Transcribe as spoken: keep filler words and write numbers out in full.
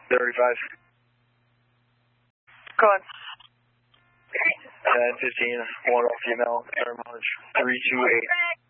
thirty-five. Go on. ten fifteen, one all female, air mileage three two eight.